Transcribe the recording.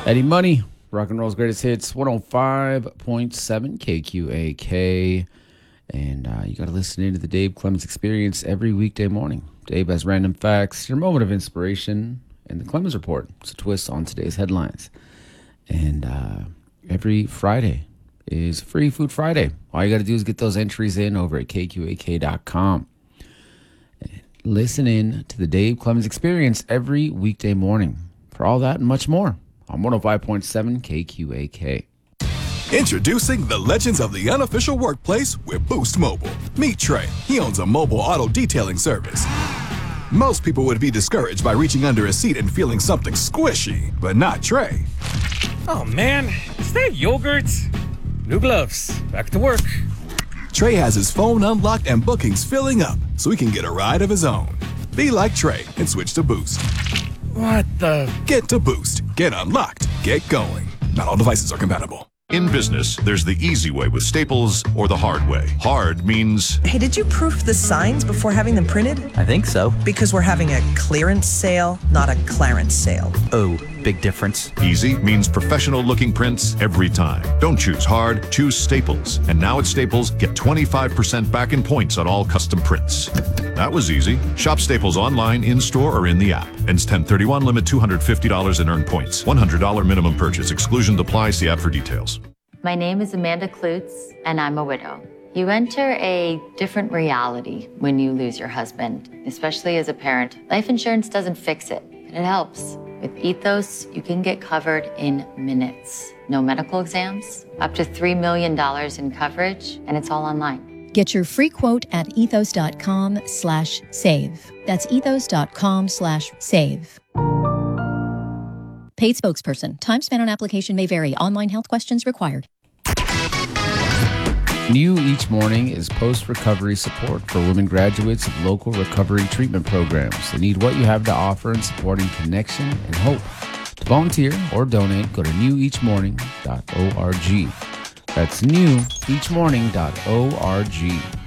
Eddie Money, rock and roll's greatest hits, 105.7 KQAK. And you got to listen into the Dave Clemens Experience every weekday morning. Dave has random facts, your moment of inspiration, and the Clemens Report. It's a twist on today's headlines. And every Friday is Free Food Friday. All you got to do is get those entries in over at KQAK.com. Listen in to the Dave Clemens Experience every weekday morning. For all that and much more on 105.7 KQAK. Introducing the legends of the unofficial workplace with Boost Mobile. Meet Trey. He owns a mobile auto detailing service. Most people would be discouraged by reaching under a seat and feeling something squishy, but not Trey. Oh man, is that yogurt? New gloves. Back to work. Trey has his phone unlocked and bookings filling up so he can get a ride of his own. Be like Trey and switch to Boost. What the? Get to Boost. Get unlocked. Get going. Not all devices are compatible. In business, there's the easy way with Staples or the hard way. Hard means... Hey, did you proof the signs before having them printed? I think so. Because we're having a clearance sale, not a Clarence sale. Oh, big difference. Easy means professional-looking prints every time. Don't choose hard, choose Staples. And now at Staples, get 25% back in points on all custom prints. That was easy. Shop Staples online, in-store, or in the app. Ends 10/31, limit $250 in earned points. $100 minimum purchase. Exclusion applies. See app for details. My name is Amanda Klutz, and I'm a widow. You enter a different reality when you lose your husband, especially as a parent. Life insurance doesn't fix it, but it helps. With Ethos, you can get covered in minutes. No medical exams, up to $3 million in coverage, and it's all online. Get your free quote at ethos.com/save. That's ethos.com/save. Paid spokesperson. Time spent on application may vary. Online health questions required. New each morning is post-recovery support for women graduates of local recovery treatment programs. They need what you have to offer in supporting connection and hope. To volunteer or donate, go to neweachmorning.org. That's neweachmorning.org.